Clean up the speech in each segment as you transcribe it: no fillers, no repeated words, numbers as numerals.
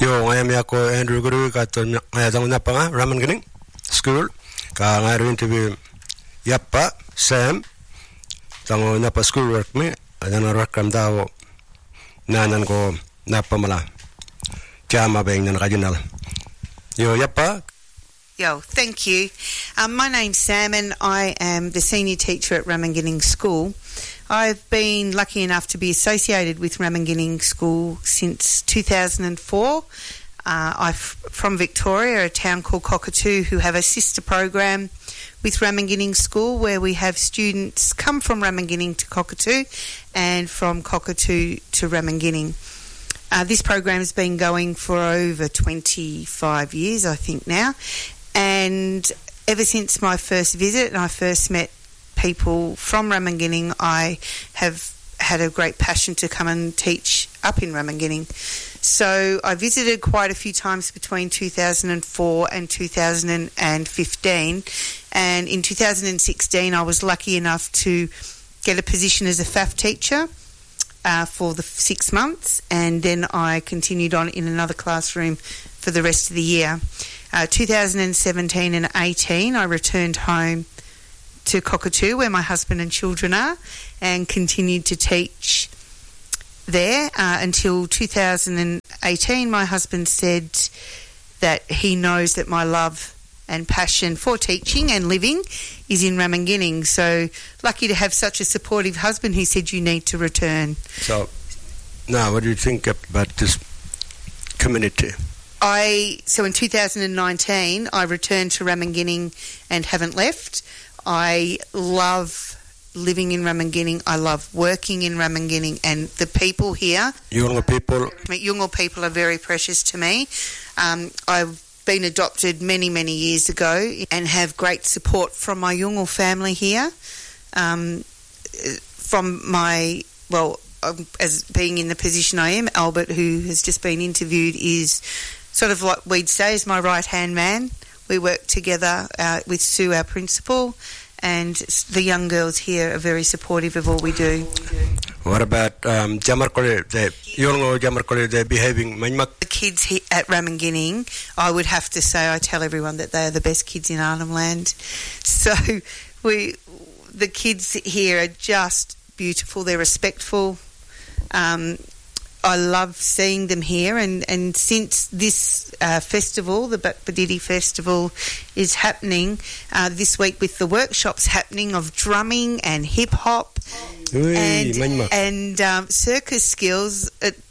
Yo ngayam yako Andrew Guru kato ngayadang napanga Ramanganing School ka ngayro interview Yappa Sam tango napa schoolwork me adana rakam daw nanan ko napa mala jama beng nan regional. Yo Yappa. Yo, thank you. My name's Sam and I am the senior teacher at Ramanganing School. I've been lucky enough to be associated with Ramanganing School since 2004. I'm from Victoria, a town called Cockatoo, who have a sister program with Ramanganing School where we have students come from Ramanganing to Cockatoo and from Cockatoo to Ramanganing. This program has been going for over 25 years, I think now. And ever since my first visit and I first met people from Ramanganing, I have had a great passion to come and teach up in Ramanganing. So I visited quite a few times between 2004 and 2015. And in 2016, I was lucky enough to get a position as a FAF teacher for the 6 months. And then I continued on in another classroom for the rest of the year. 2017 and 18, I returned home to Cockatoo, where my husband and children are, and continued to teach there until 2018. My husband said that he knows that my love and passion for teaching and living is in Ramanganing. So lucky to have such a supportive husband who said you need to return. So now what do you think about this community? So in 2019, I returned to Ramanganing and haven't left. I love living in Ramanganing. I love working in Ramanganing, and the people here. Yolngu people are very precious to me. I've been adopted many, many years ago and have great support from my Yolngu family here. As being in the position I am, Albert, who has just been interviewed, is sort of like we'd say is my right-hand man. We work together with Sue, our principal, and the young girls here are very supportive of all we do. What about Jamarkole? They're behaving. The kids here at Ramanganing, I would have to say, I tell everyone that they are the best kids in Arnhem Land. So the kids here are just beautiful. They're respectful. I love seeing them here, and since this festival, the Bakbadidi Festival, is happening this week with the workshops happening of drumming and hip-hop and circus skills,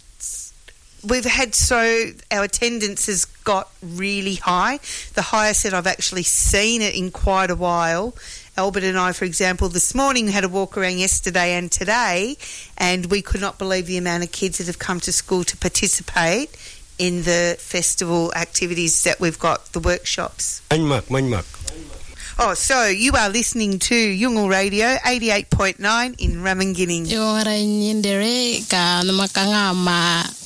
our attendance has got really high, the highest that I've actually seen it in quite a while. Albert and I, for example, this morning had a walk around yesterday and today, and we could not believe the amount of kids that have come to school to participate in the festival activities that we've got, the workshops. Oh, so you are listening to Yolngu Radio 88.9 in Ramanganing.